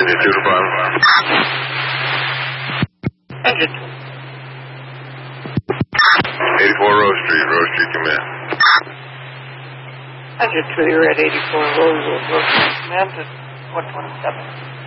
Engine 2 to 5. Engine 84 Rose Street, come in. Engine 2, you're at 84 Rose Street, command to 127.